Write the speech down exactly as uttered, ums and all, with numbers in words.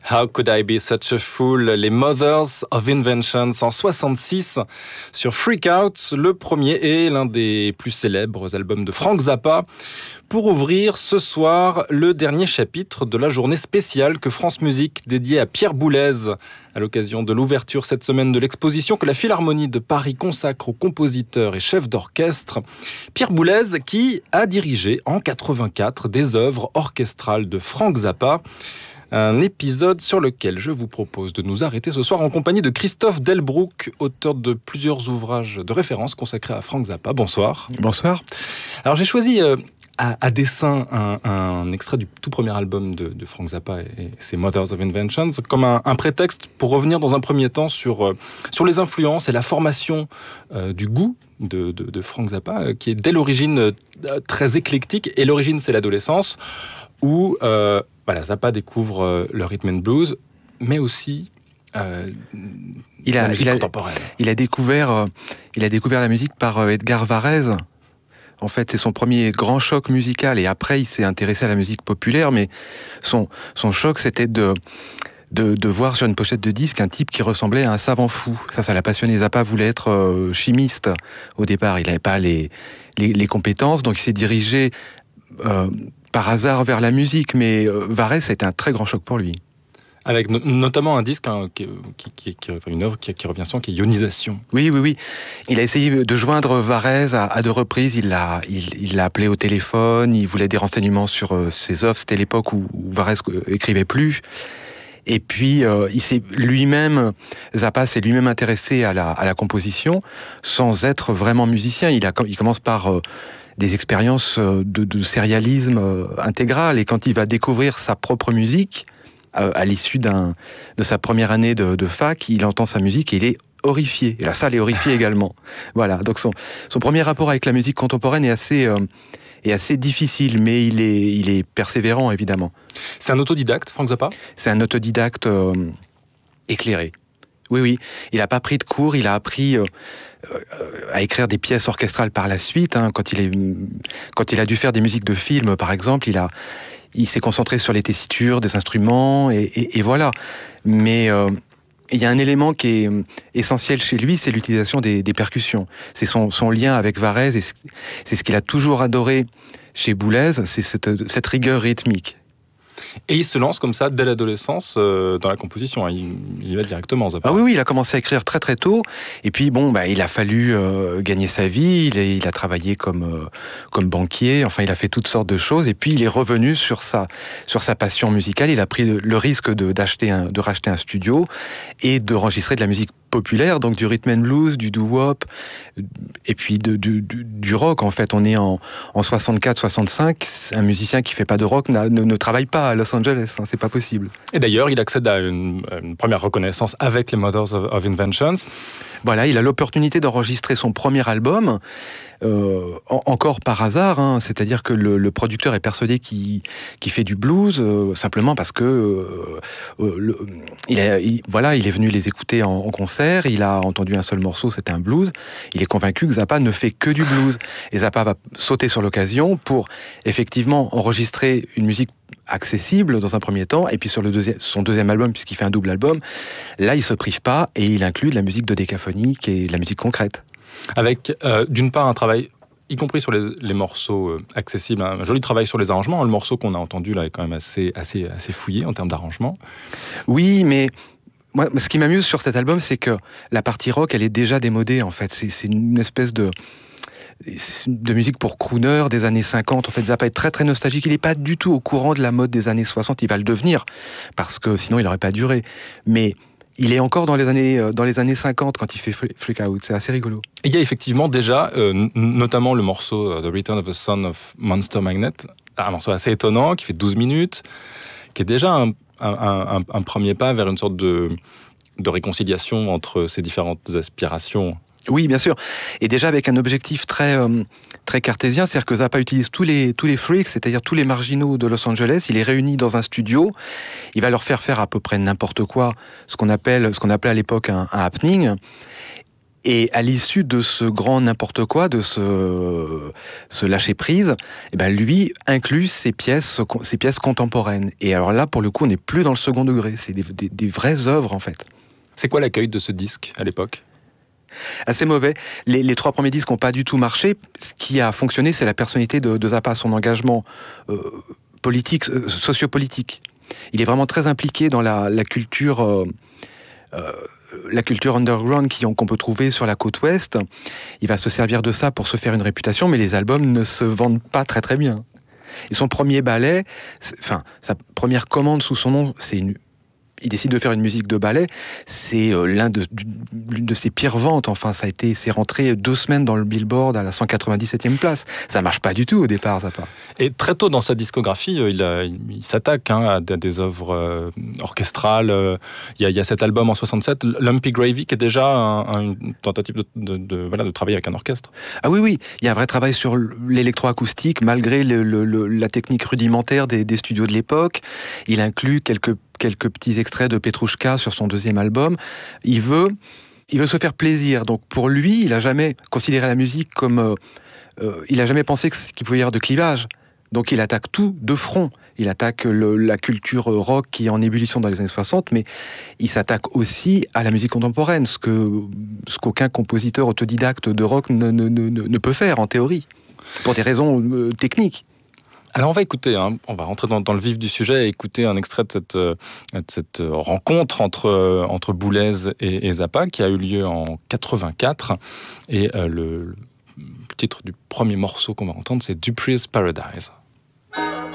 How Could I Be Such a Fool, les Mothers of Invention en soixante-six sur Freak Out, le premier et l'un des plus célèbres albums de Frank Zappa. Pour ouvrir ce soir le dernier chapitre de la journée spéciale que France Musique dédiée à Pierre Boulez à l'occasion de l'ouverture cette semaine de l'exposition que la Philharmonie de Paris consacre au compositeur et chef d'orchestre. Pierre Boulez qui a dirigé en quatre-vingt-quatre des œuvres orchestrales de Frank Zappa. Un épisode sur lequel je vous propose de nous arrêter ce soir en compagnie de Christophe Delbrück, auteur de plusieurs ouvrages de référence consacrés à Frank Zappa. Bonsoir. Bonsoir. Alors j'ai choisi euh, à, à dessein un, un extrait du tout premier album de, de Frank Zappa et, et ses Mothers of Invention comme un, un prétexte pour revenir dans un premier temps sur, euh, sur les influences et la formation euh, du goût de, de, de Frank Zappa, euh, qui est dès l'origine euh, très éclectique. Et l'origine, c'est l'adolescence, où euh, voilà, Zappa découvre euh, le rhythm and blues, mais aussi euh, il a, la musique il a, contemporaine. Il a découvert, euh, il a découvert la musique par euh, Edgar Varèse. En fait, c'est son premier grand choc musical. Et après, il s'est intéressé à la musique populaire. Mais son, son choc, c'était de, de, de voir sur une pochette de disque un type qui ressemblait à un savant fou. Ça, ça l'a passionné. Zappa voulait être euh, chimiste au départ. Il n'avait pas les, les, les compétences. Donc, il s'est dirigé Euh, par hasard vers la musique, mais euh, Varèse, ça a été un très grand choc pour lui. Avec no- notamment un disque, hein, qui, qui, qui, qui, enfin une œuvre qui, qui revient souvent, qui est Ionisation. Oui, oui, oui. Il a essayé de joindre Varèse à, à deux reprises. Il l'a, il, il l'a appelé au téléphone. Il voulait des renseignements sur euh, ses œuvres. C'était l'époque où, où Varèse écrivait plus. Et puis, euh, il s'est lui-même, Zappa s'est lui-même intéressé à la, à la composition, sans être vraiment musicien. Il, a, il commence par euh, des expériences de, de sérialisme intégral. Et quand il va découvrir sa propre musique, euh, à l'issue d'un, de sa première année de, de fac, il entend sa musique et il est horrifié. Et la salle est horrifiée également. Voilà. Donc son, son premier rapport avec la musique contemporaine est assez, euh, est assez difficile, mais il est, il est persévérant, évidemment. C'est un autodidacte, Frank Zappa ? C'est un autodidacte euh, éclairé. Oui, oui. Il n'a pas pris de cours, il a appris euh, euh, à écrire des pièces orchestrales par la suite. Hein. Quand, il est, quand il a dû faire des musiques de films, par exemple, il, a, il s'est concentré sur les tessitures des instruments, et, et, et voilà. Mais euh, il y a un élément qui est essentiel chez lui, c'est l'utilisation des, des percussions. C'est son, son lien avec Varèse, et c'est ce qu'il a toujours adoré chez Boulez, c'est cette, cette rigueur rythmique. Et il se lance comme ça dès l'adolescence euh, dans la composition. Hein. Il, il y va directement, Zappa. Ah oui, oui, il a commencé à écrire très très tôt. Et puis bon, bah, il a fallu euh, gagner sa vie. Il a, il a travaillé comme euh, comme banquier. Enfin, il a fait toutes sortes de choses. Et puis il est revenu sur sa sur sa passion musicale. Il a pris le, le risque de d'acheter un, de racheter un studio et d'enregistrer de la musique populaire, donc du rhythm and blues, du doo-wop, et puis de, du, du, du rock. En fait, on est en, en soixante-quatre soixante-cinq. Un musicien qui fait pas de rock ne, ne travaille pas à Los Angeles, hein, c'est pas possible. Et d'ailleurs, il accède à une, une première reconnaissance avec les Mothers of, of Inventions. Voilà, il a l'opportunité d'enregistrer son premier album, euh, en, encore par hasard, hein, c'est-à-dire que le, le producteur est persuadé qu'il, qu'il fait du blues, euh, simplement parce que euh, euh, le, il, a, il, voilà, il est venu les écouter en, en concert, il a entendu un seul morceau, c'était un blues, il est convaincu que Zappa ne fait que du blues. Et Zappa va sauter sur l'occasion pour effectivement enregistrer une musique accessible dans un premier temps, et puis sur le deuxième, son deuxième album, puisqu'il fait un double album, là il se prive pas et il inclut de la musique de décaphonie et de la musique concrète. Avec euh, d'une part un travail, y compris sur les, les morceaux euh, accessibles, un joli travail sur les arrangements. Le morceau qu'on a entendu là est quand même assez, assez, assez fouillé en termes d'arrangement. Oui, mais moi, ce qui m'amuse sur cet album, c'est que la partie rock, elle est déjà démodée en fait. C'est, c'est une espèce de de musique pour crooner des années cinquante. En fait, Zappa est très très nostalgique. Il n'est pas du tout au courant de la mode des années soixante. Il va le devenir, parce que sinon il n'aurait pas duré. Mais il est encore dans les années, dans les années cinquante quand il fait Freak Out. C'est assez rigolo. Et il y a effectivement déjà, euh, n- notamment le morceau uh, The Return of the Son of Monster Magnet, un morceau assez étonnant qui fait douze minutes, qui est déjà un, un, un, un premier pas vers une sorte de, de réconciliation entre ces différentes aspirations. Oui, bien sûr. Et déjà avec un objectif très, euh, très cartésien, c'est-à-dire que Zappa utilise tous les, tous les freaks, c'est-à-dire tous les marginaux de Los Angeles, il les réunit dans un studio, il va leur faire faire à peu près n'importe quoi, ce qu'on appelle, ce qu'on appelait à l'époque un, un happening. Et à l'issue de ce grand n'importe quoi, de ce, ce lâcher-prise, eh ben lui inclut ses pièces, ses pièces contemporaines. Et alors là, pour le coup, on n'est plus dans le second degré. C'est des, des, des vraies œuvres, en fait. C'est quoi l'accueil de ce disque à l'époque ? Assez mauvais. Les, les trois premiers disques n'ont pas du tout marché. Ce qui a fonctionné, c'est la personnalité de, de Zappa, son engagement euh, politique, euh, sociopolitique. Il est vraiment très impliqué dans la, la culture... Euh, euh, la culture underground qu'on peut trouver sur la côte ouest. Il va se servir de ça pour se faire une réputation, mais les albums ne se vendent pas très très bien. Et son premier ballet, enfin, sa première commande sous son nom, c'est une... il décide de faire une musique de ballet, c'est euh, l'un de, l'une de ses pires ventes. Enfin, ça a été, c'est rentré deux semaines dans le Billboard à la cent quatre-vingt-dix-septième place. Ça marche pas du tout au départ, Zappa. Et très tôt dans sa discographie, il, a, il s'attaque hein, à des, des œuvres euh, orchestrales. Il y, a, il y a cet album en soixante-sept, Lumpy Gravy, qui est déjà un, un, une tentative de, de, de, voilà, de travailler avec un orchestre. Ah oui, oui, il y a un vrai travail sur l'électroacoustique, malgré le, le, le, la technique rudimentaire des, des studios de l'époque. Il inclut quelques quelques petits extraits de Petrouchka sur son deuxième album. Il veut, il veut se faire plaisir. Donc pour lui, il n'a jamais considéré la musique comme... Euh, euh, il n'a jamais pensé qu'il pouvait y avoir de clivage. Donc il attaque tout de front. Il attaque le, la culture rock qui est en ébullition dans les années soixante, mais il s'attaque aussi à la musique contemporaine, ce, que, ce qu'aucun compositeur autodidacte de rock ne, ne, ne, ne peut faire en théorie, pour des raisons euh, techniques. Alors on va écouter, hein, on va rentrer dans, dans le vif du sujet et écouter un extrait de cette, euh, de cette rencontre entre, euh, entre Boulez et, et Zappa qui a eu lieu en quatre-vingt-quatre. Et euh, le, le titre du premier morceau qu'on va entendre, c'est Dupree's Paradise.